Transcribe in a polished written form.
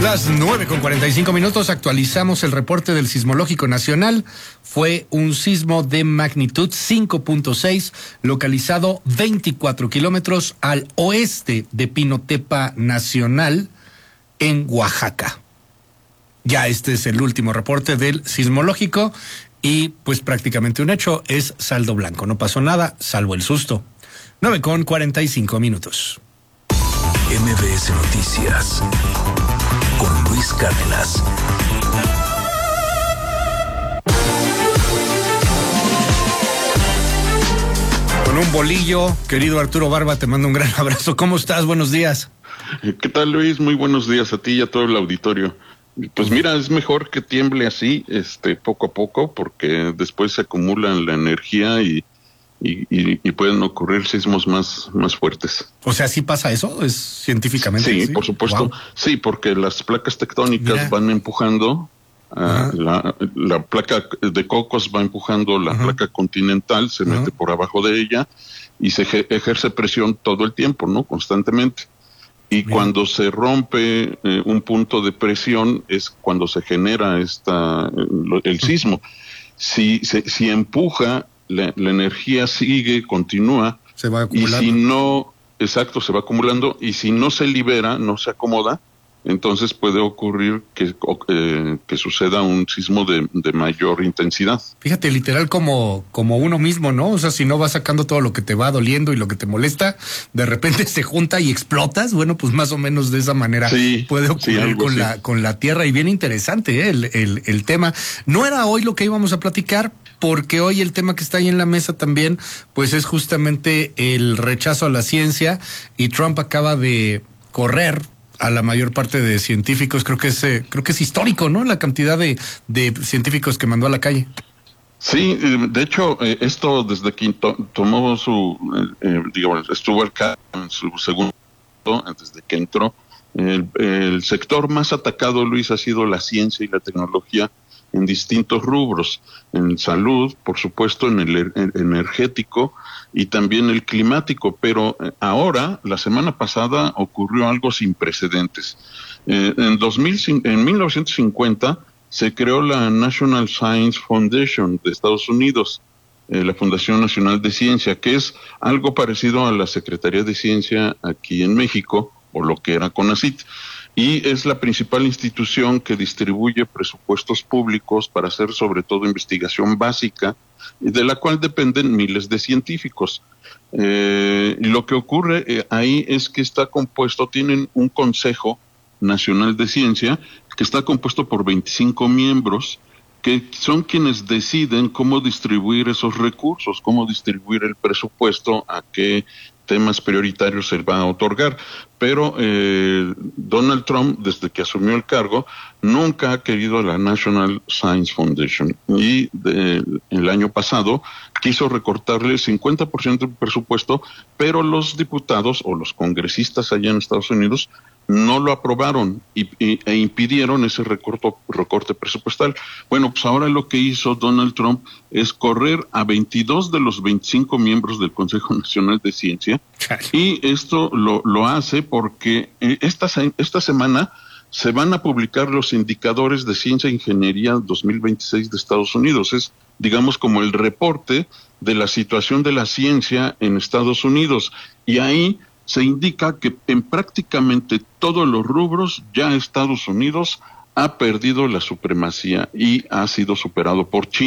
Las 9:45, actualizamos el reporte del Sismológico Nacional. Fue un sismo de magnitud 5.6, localizado 24 kilómetros al oeste de Pinotepa Nacional, en Oaxaca. Ya este es el último reporte del Sismológico y pues prácticamente un hecho, es saldo blanco. No pasó nada, salvo el susto. 9:45. MBS Noticias con Luis Cárdenas. Con un bolillo, querido Arturo Barba, te mando un gran abrazo. ¿Cómo estás? Buenos días. ¿Qué tal, Luis? Muy buenos días a ti y a todo el auditorio. Pues mira, es mejor que tiemble así, poco a poco, porque después se acumula la energía y pueden ocurrir sismos más fuertes. O sea, ¿sí pasa eso? ¿Es científicamente? Sí, por supuesto. Wow. Sí, porque las placas tectónicas van empujando, la placa de Cocos va empujando la placa continental, se mete por abajo de ella y se ejerce presión todo el tiempo, ¿no? Constantemente. Y cuando se rompe un punto de presión es cuando se genera el sismo. Si empuja, la energía sigue, continúa. Se va acumulando. Y si no, se va acumulando. Y si no se libera, no se acomoda, entonces puede ocurrir que suceda un sismo de mayor intensidad. Fíjate, literal como uno mismo, ¿no? O sea, si no vas sacando todo lo que te va doliendo y lo que te molesta, de repente se junta y explotas. Bueno, pues más o menos de esa manera puede ocurrir con la Tierra. Y bien interesante, el tema. No era hoy lo que íbamos a platicar, porque hoy el tema que está ahí en la mesa también, pues es justamente el rechazo a la ciencia, y Trump acaba de correr a la mayor parte de científicos. Creo que es histórico, ¿no? La cantidad de científicos que mandó a la calle. Sí, de hecho, esto desde que tomó estuvo al cargo en su segundo, antes de que entró, el sector más atacado, Luis, ha sido la ciencia y la tecnología en distintos rubros, en salud, por supuesto, en el energético y también el climático, pero ahora, la semana pasada, ocurrió algo sin precedentes. En 1950 se creó la National Science Foundation de Estados Unidos, la Fundación Nacional de Ciencia, que es algo parecido a la Secretaría de Ciencia aquí en México, o lo que era CONACYT. Y es la principal institución que distribuye presupuestos públicos para hacer sobre todo investigación básica, de la cual dependen miles de científicos. Y lo que ocurre ahí es que tienen un Consejo Nacional de Ciencia que está compuesto por 25 miembros, que son quienes deciden cómo distribuir esos recursos, cómo distribuir el presupuesto, a qué temas prioritarios se va a otorgar. Pero Donald Trump, desde que asumió el cargo, nunca ha querido la National Science Foundation. Y el año pasado quiso recortarle el 50% del presupuesto, pero los diputados o los congresistas allá en Estados Unidos no lo aprobaron e impidieron ese recorte presupuestal. Bueno, pues ahora lo que hizo Donald Trump es correr a 22 de los 25 miembros del Consejo Nacional de Ciencia, y esto lo hace porque esta semana se van a publicar los indicadores de ciencia e ingeniería 2026 de Estados Unidos. Es, digamos, como el reporte de la situación de la ciencia en Estados Unidos, y ahí se indica que en prácticamente todos los rubros ya Estados Unidos ha perdido la supremacía y ha sido superado por China.